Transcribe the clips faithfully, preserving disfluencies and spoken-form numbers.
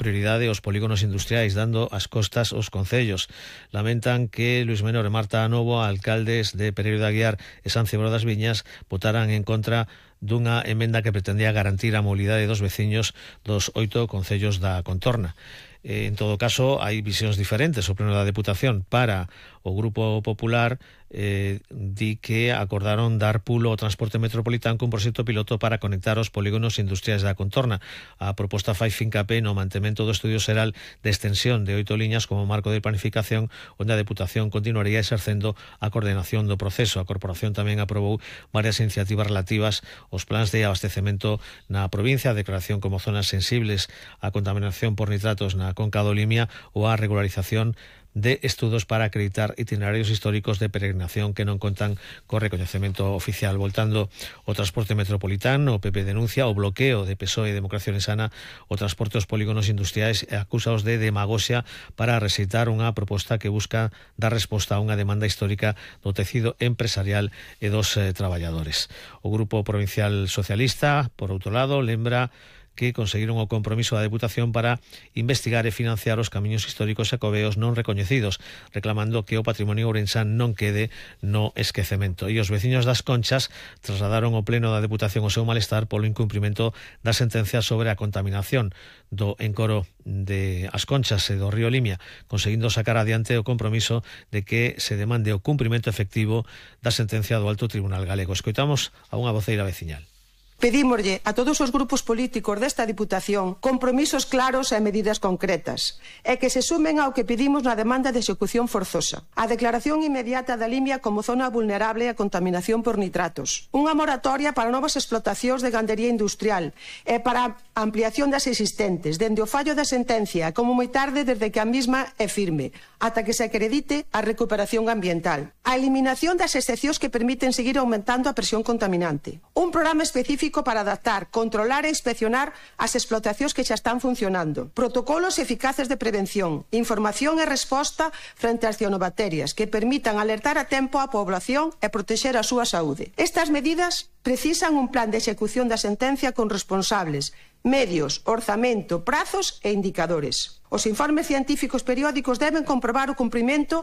prioridade aos polígonos industriais, dando as costas aos concellos. Lamentan que Luís Menor e Marta Novo, alcaldes de Pereiro de Aguiar e San Cibrao das Viñas, votaran en contra dunha emenda que pretendía garantir a mobilidade dos veciños dos oito concellos da contorna. En todo caso, hai visións diferentes. O Pleno da Deputación, para o Grupo Popular, eh, di que acordaron dar pulo ao transporte metropolitano cun proxecto piloto para conectar os polígonos industriais da contorna. A proposta fai fincapé no mantemento do estudio xeral de extensión de oito liñas como marco de planificación, onde a Deputación continuaría exercendo a coordenación do proceso. A Corporación tamén aprobou varias iniciativas relativas aos plans de abastecemento na provincia, a declaración como zonas sensibles á contaminación por nitratos na Conca do Limia ou a regularización de estudos para acreditar itinerarios históricos de peregrinación que non contan co recoñecemento oficial. Voltando ao transporte metropolitano, o P P denuncia o bloqueo de P S O E e Democracia Ourensana o transporte aos polígonos industriais e acúsaos de demagoxia para recitar unha proposta que busca dar resposta a unha demanda histórica do tecido empresarial e dos eh, traballadores. O Grupo Provincial Socialista, por outro lado, lembra que conseguiron o compromiso da Deputación para investigar e financiar os camiños históricos e coveos non recoñecidos, reclamando que o patrimonio ourensán non quede no esquecemento. E os veciños das Conchas trasladaron ao Pleno da Deputación o seu malestar polo incumprimento das sentencias sobre a contaminación do encoro de As Conchas e do río Limia, conseguindo sacar adiante o compromiso de que se demande o cumprimento efectivo da sentencia do Alto Tribunal Galego. Escoitamos a unha voceira veciñal. Pedímoslle a todos os grupos políticos desta Diputación compromisos claros e medidas concretas e que se sumen ao que pedimos na demanda de execución forzosa. A declaración inmediata da Limia como zona vulnerable a contaminación por nitratos. Unha moratoria para novas explotacións de gandería industrial e para a ampliación das existentes, dende o fallo da sentencia como moi tarde desde que a mesma é firme, ata que se acredite a recuperación ambiental. A eliminación das excepcións que permiten seguir aumentando a presión contaminante. Un programa específico para adaptar, controlar e inspeccionar as explotacións que xa están funcionando. Protocolos eficaces de prevención, información e resposta frente ás cianobacterias que permitan alertar a tempo á población e protexer a súa saúde. Estas medidas precisan un plan de execución da sentencia con responsables, medios, orzamento, prazos e indicadores. Os informes científicos periódicos deben comprobar o cumprimento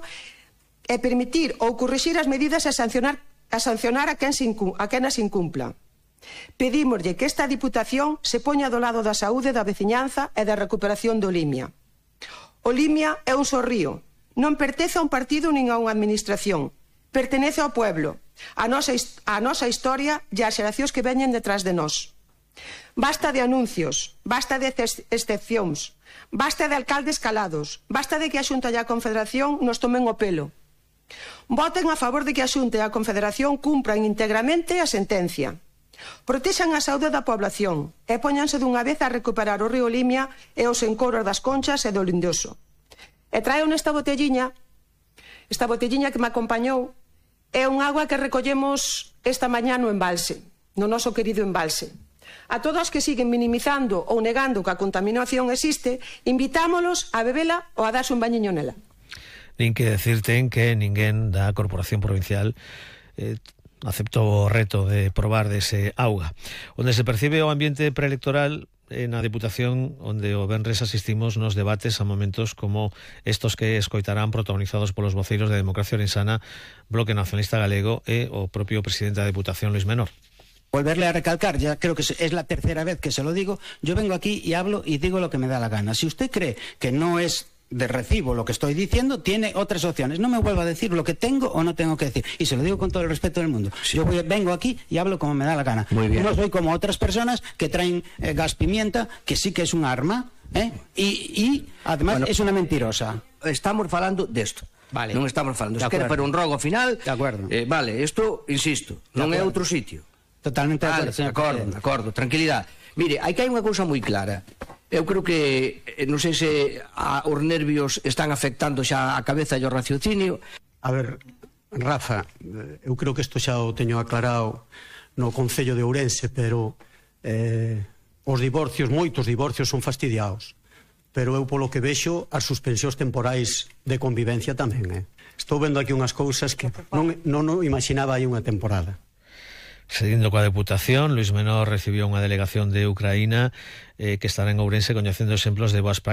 e permitir ou corrixir as medidas e sancionar, a sancionar a quen, se incu, a quen as incumpla. Pedímoslle que esta Diputación se poña do lado da saúde da veciñanza e da recuperación do Limia. O Limia é un só río, non pertence a un partido nin a unha administración, pertenece ao pueblo, a nosa, a nosa historia e as xeracións que veñen detrás de nós. Basta de anuncios, basta de excepcións, basta de alcaldes calados, basta de que a Xunta e a Confederación nos tomen o pelo. Voten a favor de que a Xunta e a Confederación cumpran íntegramente a sentencia. Protexan a saúde da población e póñanse dunha vez a recuperar o río Limia e os encoros das Conchas e do Lindoso. E traio nesta botelliña, esta botelliña que me acompañou, é un agua que recollemos esta mañá no embalse, no noso querido embalse. A todos que siguen minimizando ou negando que a contaminación existe, invitámolos a bebela ou a darse un bañiño nela. Nin que decirte en que ninguén da Corporación Provincial eh, aceptou o reto de probar dese auga. Onde se percibe o ambiente preelectoral na Deputación, onde o venres asistimos nos debates a momentos como estos que escoitarán protagonizados polos voceiros de Democracia Ourensana, Bloque Nacionalista Galego e o propio presidente da Deputación, Luís Menor. Volverle a recalcar, ya creo que es la tercera vez que se lo digo, yo vengo aquí y hablo y digo lo que me da la gana. Si usted cree que no es de recibo lo que estoy diciendo, tiene otras opciones. No me vuelva a decir lo que tengo o no tengo que decir. Y se lo digo con todo el respeto del mundo. Sí. Yo voy, vengo aquí y hablo como me da la gana. Muy bien. No soy como otras personas que traen eh, gas pimienta, que sí que es un arma, ¿eh? y, y además bueno, es una mentirosa. Estamos falando desto. Vale. Non estamos falando. Se quere para un rogo final. De acuerdo. Eh, vale, isto, insisto, non é outro sitio. Totalmente de acordo. Vale, de acordo, de acordo, tranquilidade. Mire, hai que hai unha cousa moi clara. Eu creo que, non sei se a, os nervios están afectando xa a cabeza e o raciocinio. A ver, Rafa, eu creo que isto xa o teño aclarado no Concello de Ourense, pero eh, os divorcios, moitos divorcios son fastidiados. Pero eu, polo que vexo, as suspensións temporais de convivencia tamén, eh? Estou vendo aquí unhas cousas que non, non o imaginaba hai unha temporada. Seguindo coa Deputación, Luís Menor recibiu unha delegación de Ucraína eh, que estará en Ourense coñecendo exemplos de boas prácticas